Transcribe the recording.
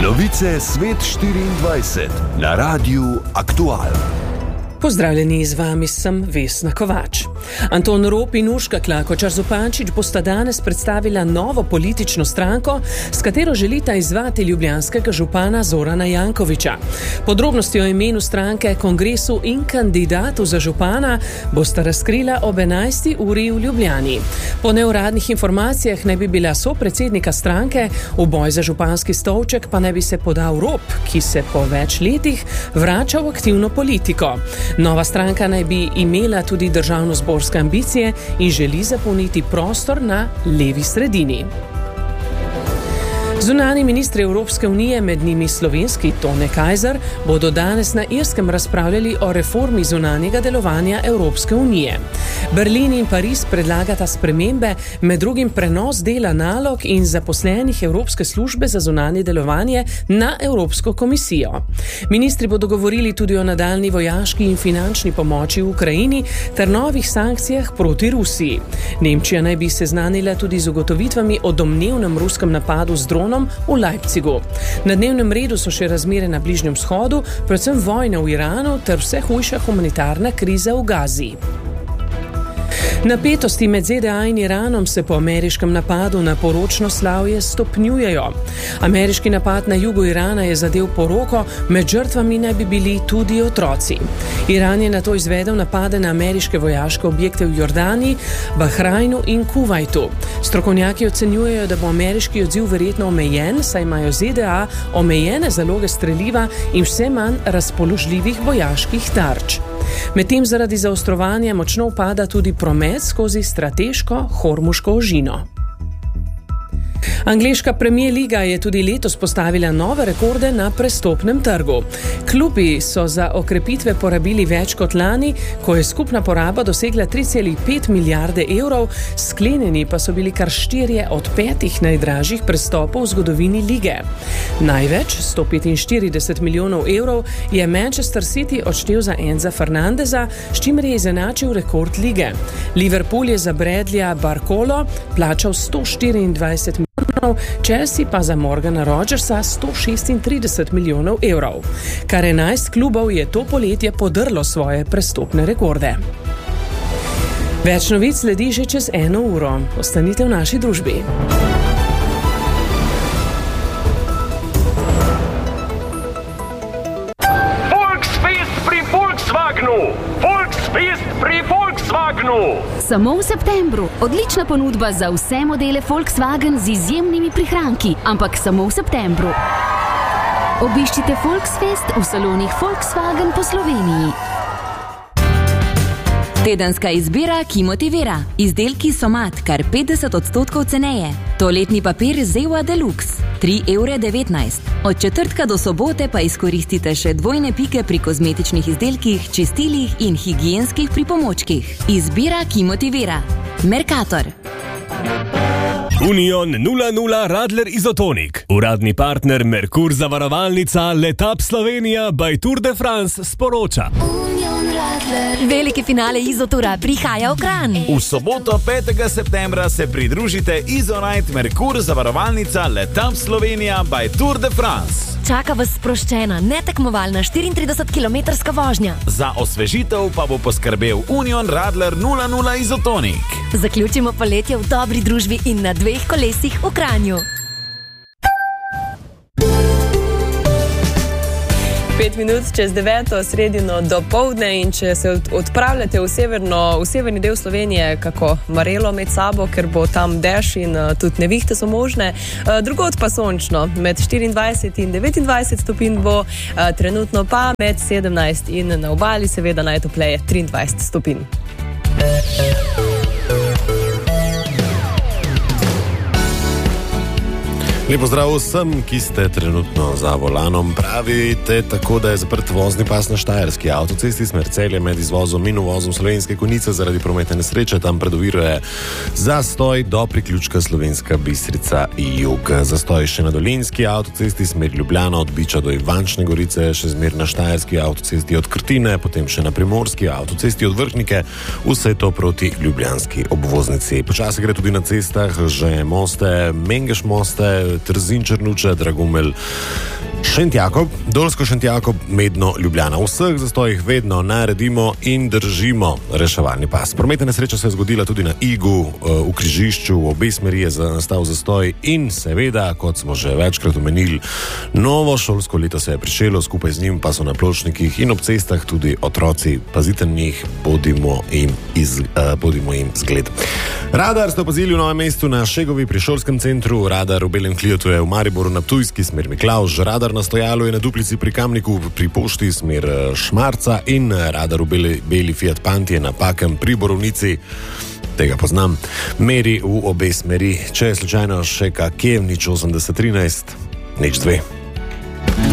Novice Svet 24 na Radiu Aktual. Pozdravljeni, z vami sem Vesna Kovač. Anton Rop in Urška Klakočar Zupančič bosta danes predstavila novo politično stranko, s katero želita izzvati ljubljanskega župana Zorana Jankovića. Podrobnosti o imenu stranke, kongresu in kandidatu za župana bosta razkrila ob 11. uri v Ljubljani. Po neuradnih informacijah naj bi bila sopredsednika stranke, v boj za županski stolček pa naj bi se podal Rop, ki se po več letih vrača v aktivno politiko. Nova stranka naj bi imela tudi državnozborske ambicije in želi zapolniti prostor na levi sredini. Zunanji ministri Evropske unije, med njimi slovenski Tone Kajzer, bodo danes na Irskem razpravljali o reformi zunanjega delovanja Evropske unije. Berlin in Pariz predlagata spremembe, med drugim prenos dela nalog in zaposlenih Evropske službe za zunanje delovanje na Evropsko komisijo. Ministri bodo govorili tudi o nadaljnji vojaški in finančni pomoči v Ukrajini ter novih sankcijah proti Rusiji. Nemčija naj bi seznanila tudi z ugotovitvami o domnevnem ruskem napadu z dronom v Leipzigu. Na dnevnem redu so še razmere na Bližnjem vzhodu, predvsem vojna v Iranu ter vse hujša humanitarna kriza v Gazi. Napetosti med ZDA in Iranom se po ameriškem napadu na poročno slavje stopnjujejo. Ameriški napad na jugu Irana je zadel poroko, med žrtvami naj bi bili tudi otroci. Iran je nato izvedel napade na ameriške vojaške objekte v Jordani, Bahrajnu in Kuvajtu. Strokovnjaki ocenjujejo, da bo ameriški odziv verjetno omejen, saj imajo ZDA omejene zaloge streliva in vse manj razpoložljivih vojaških tarč. Medtem zaradi zaostrovanja močno upada tudi promet skozi strateško Hormuško ožino. Angleška Premier Liga je tudi letos postavila nove rekorde na prestopnem trgu. Klubi so za okrepitve porabili več kot lani, ko je skupna poraba dosegla 3,5 milijarde evrov, sklenjeni pa so bili kar 4 od 5 najdražjih prestopov v zgodovini lige. Največ, 145 milijonov evrov, je Manchester City odštel za Enza Fernandeza, s čimer je izenačil rekord lige. Liverpool je za Bradleyja Barcolo plačal 124 milijonov, Chelsea pa za Morgana Rodgersa 136 milijonov evrov. Kar 11 klubov je to poletje podrlo svoje prestopne rekorde. Več novic sledi že čez 1 uro. Ostanite v naši družbi. Volksfest pri Volkswagenu! Volksfest pri Volkswagenu! Samo v septembru. Odlična ponudba za vse modele Volkswagen z izjemnimi prihranki, ampak samo v septembru. Obiščite Volksfest v salonih Volkswagen po Sloveniji. Tedenska izbira, ki motivira. Izdelki Somat, kar 50% ceneje. Toaletni papir Zewa Deluxe, 3,19 €. Od četrtka do sobote pa izkoristite še dvojne pike pri kozmetičnih izdelkih, čistilih in higienskih pripomočkih. Izbira, ki motivira. Mercator. Union 00 Radler Izotonik. Uradni partner Merkur zavarovalnica Letap Slovenija by Tour de France sporoča. Veliki finale Izotura prihaja v Kranj. V soboto 5. septembra se pridružite Izonite Merkur zavarovalnica Letap Slovenija by Tour de France. Čaka vas sproščena, netekmovalna 34-kilometrska vožnja. Za osvežitev pa bo poskrbel Union Radler 00 Izotonik. Zaključimo poletje v dobri družbi in na 2 kolesih v Kranju. 5 minut čez 9. sredino dopoldne, in če se odpravljate v severni del Slovenije, kako Marelo med sabo, ker bo tam dež in tudi nevihte so možne. Drugod pa sončno, med 24 in 29 stopinj bo, trenutno pa med 17 in na obali seveda najtopleje 23 stopinj. Lepo zdrav vsem, ki ste trenutno za volanom. Pravite tako, da je zaprt vozni pas na Štajerski avtocesti smer Celje med izvozom in uvozom Slovenske Konjice zaradi prometne nesreče. Tam pred oviro je zastoj do priključka Slovenska Bistrica jug. Zastoj še na Dolenjski avtocesti smer Ljubljana od Biča do Ivančne Gorice, še zmer na Štajerski avtocesti od Krtine, potem še na Primorski avtocesti od Vrhnike, vse to proti ljubljanski obvoznici. Počasi gre tudi na cestah, že moste, Mengeš moste, Trzin Črnuče, Dragumelj, Šentjakob, Dolsko Šentjakob, Medno, Ljubljana. V vseh zastojih vedno naredimo in držimo reševalni pas. Prometna nesreča se je zgodila tudi na Igu, v križišču, v obe smeri je nastal zastoj in seveda, kot smo že večkrat omenili, novo šolsko leto se je pričelo, skupaj z njim pa so na pločnikih in ob cestah tudi otroci. Pazite na njih, bodimo jim zgled. Radar ste opazili v Novem mestu na Šegovi pri šolskem centru, radar v Belem Klijotu je v Mariboru na Ptujski smer Miklavž, radar na Stojalu je na Duplici pri Kamniku pri Pošti smer Šmarca in radar v Beli Fiat Pantije na Pakem pri Borovnici, tega poznam, meri v obe smeri. Če je slučajno še kak nič 8013, nič 2.